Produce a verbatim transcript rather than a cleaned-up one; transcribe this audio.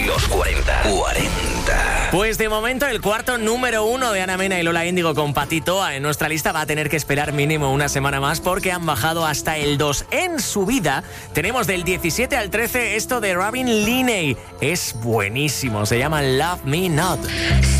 Los cuarenta. cuarenta. Pues de momento el cuarto número uno de Ana Mena y Lola Índigo con Patitoa en nuestra lista va a tener que esperar mínimo una semana más porque han bajado hasta el dos. En subida tenemos del diecisiete al trece esto de Robin Linney. Es buenísimo, se llama Love Me Not.